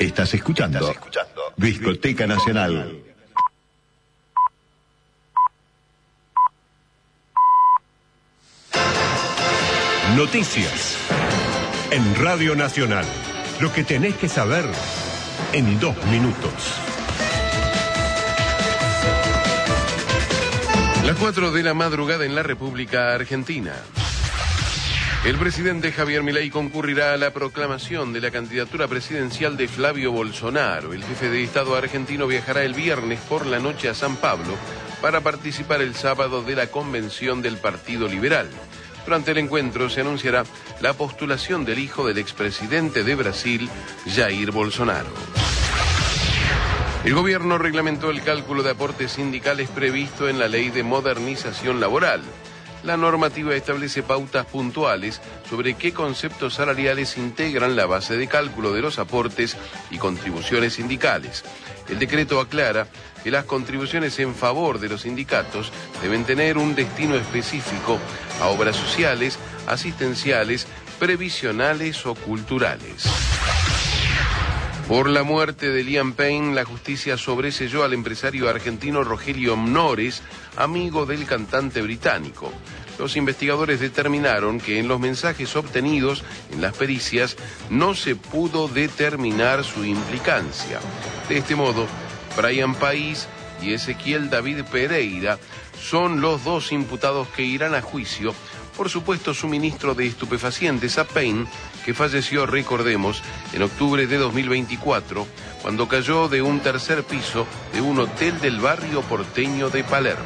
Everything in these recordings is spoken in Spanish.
Estás escuchando Discoteca Nacional. Noticias en Radio Nacional. Lo que tenés que saber en 2 minutos. Las 4 de la madrugada en la República Argentina. El presidente Javier Milei concurrirá a la proclamación de la candidatura presidencial de Flavio Bolsonaro. El jefe de Estado argentino viajará el viernes por la noche a San Pablo para participar el sábado de la convención del Partido Liberal. Durante el encuentro se anunciará la postulación del hijo del expresidente de Brasil, Jair Bolsonaro. El gobierno reglamentó el cálculo de aportes sindicales previsto en la Ley de Modernización Laboral. La normativa establece pautas puntuales sobre qué conceptos salariales integran la base de cálculo de los aportes y contribuciones sindicales. El decreto aclara que las contribuciones en favor de los sindicatos deben tener un destino específico a obras sociales, asistenciales, previsionales o culturales. Por la muerte de Liam Payne, la justicia sobreseyó al empresario argentino Rogelio Mnores, amigo del cantante británico. Los investigadores determinaron que en los mensajes obtenidos en las pericias no se pudo determinar su implicancia. De este modo, Brian País y Ezequiel David Pereira son los 2 imputados que irán a juicio por supuesto suministro de estupefacientes a Payne, que falleció, recordemos, en octubre de 2024, cuando cayó de un 3er piso de un hotel del barrio porteño de Palermo.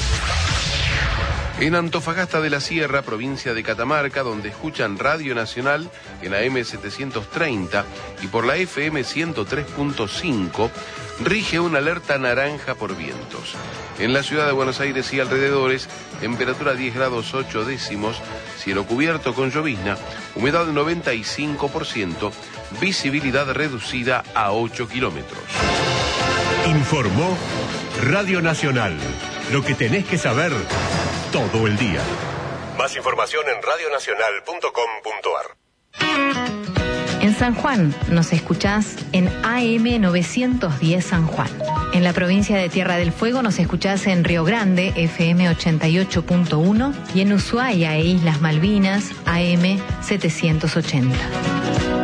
En Antofagasta de la Sierra, provincia de Catamarca, donde escuchan Radio Nacional en AM 730 y por la FM 103.5, rige una alerta naranja por vientos. En la ciudad de Buenos Aires y alrededores, temperatura 10 grados 8 décimos, cielo cubierto con llovizna, humedad 95%, visibilidad reducida a 8 kilómetros. Informó Radio Nacional. Lo que tenés que saber todo el día. Más información en radionacional.com.ar. En San Juan nos escuchás en AM 910 San Juan. En la provincia de Tierra del Fuego nos escuchás en Río Grande, FM 88.1, y en Ushuaia e Islas Malvinas, AM 780.